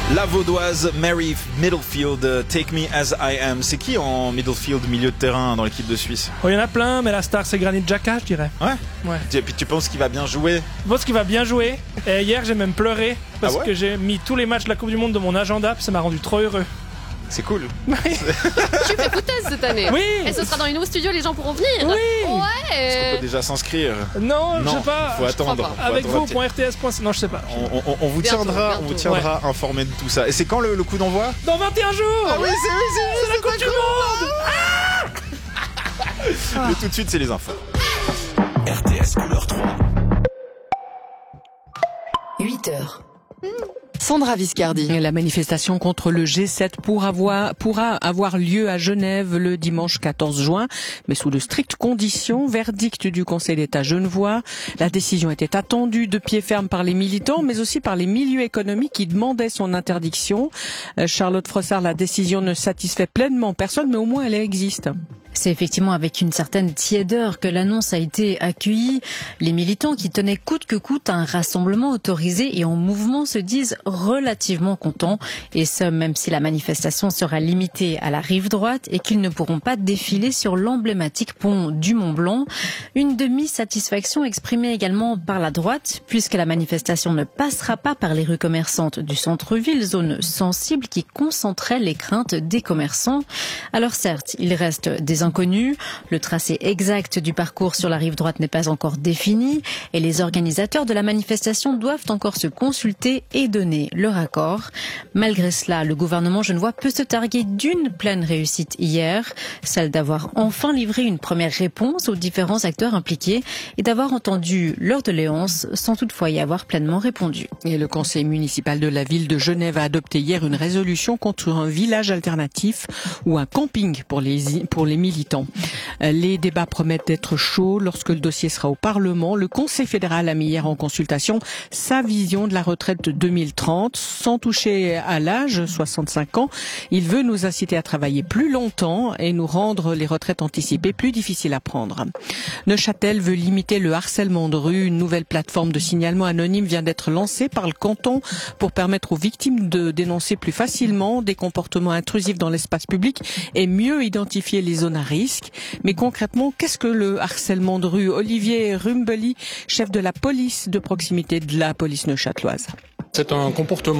La Vaudoise Mary Middlefield, Take Me As I Am. C'est qui en Middlefield, milieu de terrain dans l'équipe de Suisse? Oh, il y en a plein, mais la star c'est Granit Xhaka, je dirais. Ouais. Et puis tu penses qu'il va bien jouer? Je pense qu'il va bien jouer. Et hier j'ai même pleuré parce que j'ai mis tous les matchs de la Coupe du Monde de mon agenda, puis ça m'a rendu trop heureux. C'est cool. Tu fais foutaise cette année. Oui. Et ce sera dans les nouveaux studios, les gens pourront venir. Oui. Ouais. Est-ce qu'on peut déjà s'inscrire? Non, je sais pas. Faut attendre. Avec vous.rts. Non, je sais pas. On vous tiendra informé de tout ça. Et c'est quand le coup d'envoi? Dans 21 jours. Ah oui, c'est la Coupe du Monde. Mais tout de suite, c'est les infos. RTS couleur 3. 8h. Sandra Viscardi. La manifestation contre le G7 pourra avoir lieu à Genève le dimanche 14 juin, mais sous de strictes conditions. Verdict du Conseil d'État genevois. La décision était attendue de pied ferme par les militants, mais aussi par les milieux économiques qui demandaient son interdiction. Charlotte Frossard, la décision ne satisfait pleinement personne, mais au moins elle existe. C'est effectivement avec une certaine tiédeur que l'annonce a été accueillie. Les militants qui tenaient coûte que coûte à un rassemblement autorisé et en mouvement se disent relativement contents. Et ce, même si la manifestation sera limitée à la rive droite et qu'ils ne pourront pas défiler sur l'emblématique pont du Mont-Blanc. Une demi-satisfaction exprimée également par la droite, puisque la manifestation ne passera pas par les rues commerçantes du centre-ville, zone sensible qui concentrait les craintes des commerçants. Alors certes, il reste des inconnus. Le tracé exact du parcours sur la rive droite n'est pas encore défini et les organisateurs de la manifestation doivent encore se consulter et donner leur accord. Malgré cela, le gouvernement genevois peut se targuer d'une pleine réussite hier, celle d'avoir enfin livré une première réponse aux différents acteurs impliqués et d'avoir entendu leurs doléances sans toutefois y avoir pleinement répondu. Et le conseil municipal de la ville de Genève a adopté hier une résolution contre un village alternatif ou un camping pour les militants. Les débats promettent d'être chauds lorsque le dossier sera au Parlement. Le Conseil fédéral a mis hier en consultation sa vision de la retraite de 2030. Sans toucher à l'âge, 65 ans, il veut nous inciter à travailler plus longtemps et nous rendre les retraites anticipées plus difficiles à prendre. Neuchâtel veut limiter le harcèlement de rue. Une nouvelle plateforme de signalement anonyme vient d'être lancée par le canton pour permettre aux victimes de dénoncer plus facilement des comportements intrusifs dans l'espace public et mieux identifier les zones à risque. Mais concrètement, qu'est-ce que le harcèlement de rue? Olivier Rumbeli, chef de la police de proximité de la police neuchâteloise. C'est un comportement